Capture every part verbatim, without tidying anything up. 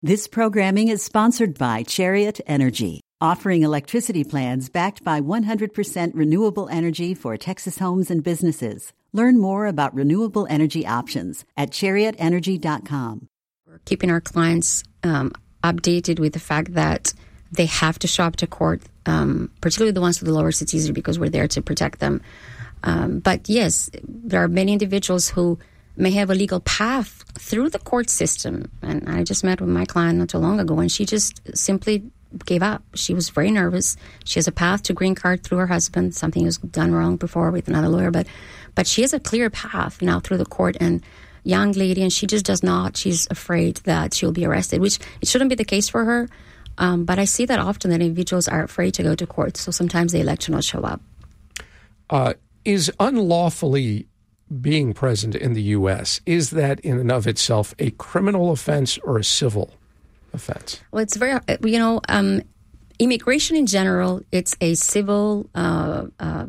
This programming is sponsored by Chariot Energy, offering electricity plans backed by one hundred percent renewable energy for Texas homes and businesses. Learn more about renewable energy options at chariot energy dot com. We're keeping our clients um, updated with the fact that they have to show up to court, um, particularly the ones with the lower cities, because we're there to protect them. Um, but yes, there are many individuals who may have a legal path through the court system. And I just met with my client not too long ago, and she just simply gave up. She was very nervous. She has a path to green card through her husband, something was done wrong before with another lawyer, but but she has a clear path now through the court. And young lady, and she just does not. She's afraid that she'll be arrested, which it shouldn't be the case for her. Um, but I see that often, that individuals are afraid to go to court, so sometimes they elect to not show up. Uh, is unlawfully being present in the U S, is that in and of itself a criminal offense or a civil offense? Well, it's very, you know, um, immigration in general, it's a civil, uh, uh,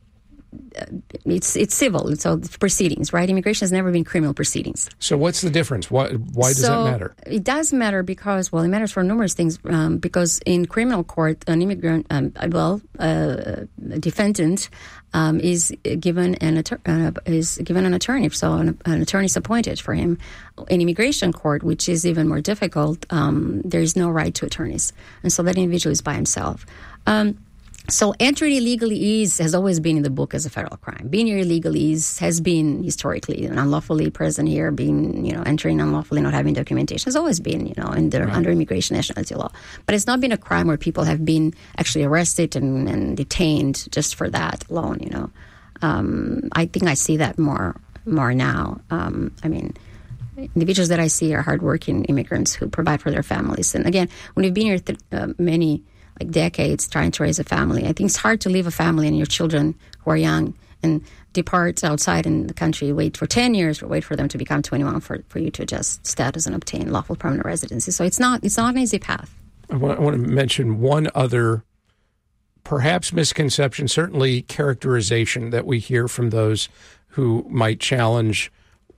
it's it's civil, so proceedings, right? Immigration has never been criminal proceedings. So what's the difference? Why, why does so that matter? It does matter because, well, it matters for numerous things. Um, because in criminal court, an immigrant, um, well, uh, a defendant um, is given an attor- uh, is given an attorney, so an, an attorney is appointed for him. In immigration court, which is even more difficult, um, there is no right to attorneys, and so that individual is by himself. Um, So entering illegally is, has always been in the book as a federal crime. Being here illegally is, has been historically, and unlawfully present here, being, you know, entering unlawfully, not having documentation, has always been, you know, in the, right. under immigration nationality law. But it's not been a crime where people have been actually arrested and, and detained just for that alone, you know. Um, I think I see that more, more now. Um, I mean, individuals that I see are hardworking immigrants who provide for their families. And again, when you've been here th- uh, many like decades trying to raise a family, I think it's hard to leave a family and your children who are young and depart outside in the country, wait for ten years, or wait for them to become twenty-one for, for you to adjust status and obtain lawful permanent residency. So it's not it's not an easy path. I want, I want to mention one other perhaps misconception, certainly characterization that we hear from those who might challenge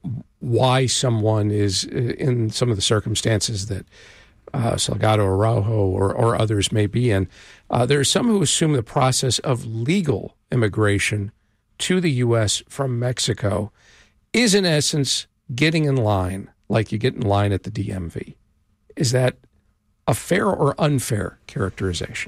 why someone is in some of the circumstances that Uh, Salgado Araujo or, or others may be in. Uh, there are some who assume the process of legal immigration to the U S from Mexico is, in essence, getting in line like you get in line at the D M V. Is that a fair or unfair characterization?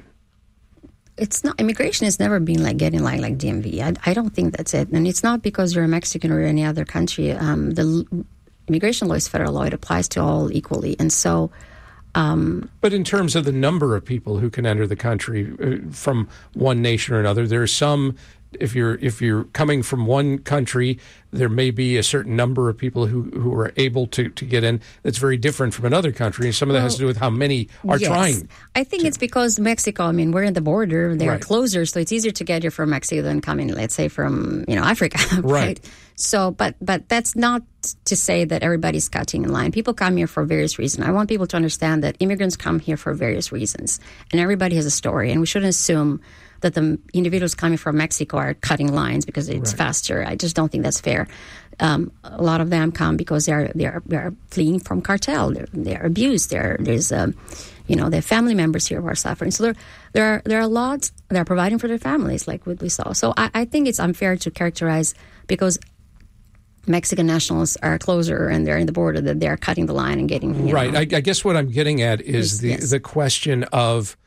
It's not. Immigration has never been like getting in line like D M V. I, I don't think that's it. And it's not because you're a Mexican or any other country. Um, the immigration law is federal law. It applies to all equally. And so Um, but in terms of the number of people who can enter the country uh, from one nation or another, there are some. If you're if you're coming from one country, there may be a certain number of people who, who are able to, to get in. That's very different from another country, and some of that well, has to do with how many are yes. trying. I think to. It's because Mexico. I mean, we're in the border; they're right. closer, so it's easier to get here from Mexico than coming, let's say, from you know Africa, right? right? So, but but that's not to say that everybody's cutting in line. People come here for various reasons. I want people to understand that immigrants come here for various reasons, and everybody has a story, and we shouldn't assume that the individuals coming from Mexico are cutting lines because it's right. faster. I just don't think that's fair. Um, a lot of them come because they're they're, they're fleeing from cartel. They're, they're abused. They're, there's, um, you know, their family members here who are suffering. So there there are there are a lot that are providing for their families, like what we saw. So I, I think it's unfair to characterize because Mexican nationals are closer and they're in the border that they're cutting the line and getting you right. know, I, I guess what I'm getting at is yes, the yes. the question of,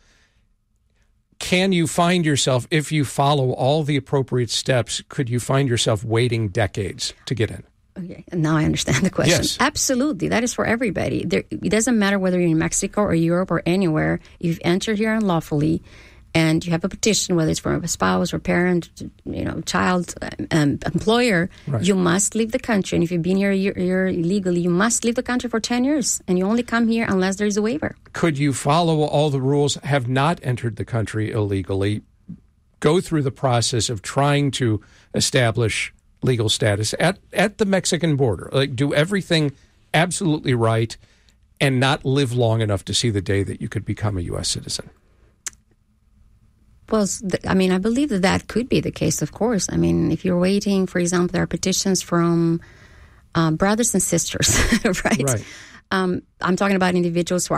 can you find yourself, if you follow all the appropriate steps, could you find yourself waiting decades to get in? Okay, now I understand the question. Yes. Absolutely. That is for everybody. There, it doesn't matter whether you're in Mexico or Europe or anywhere. If you've entered here unlawfully and you have a petition, whether it's from a spouse or parent, you know, child, um, employer, right. you must leave the country. And if you've been here a year, year illegally, you must leave the country for ten years. And you only come here unless there is a waiver. Could you follow all the rules, have not entered the country illegally, go through the process of trying to establish legal status at, at the Mexican border, like do everything absolutely right and not live long enough to see the day that you could become a U S citizen? Well, I mean, I believe that that could be the case, of course. I mean, if you're waiting, for example, there are petitions from uh, brothers and sisters, right? Right. Um, I'm talking about individuals who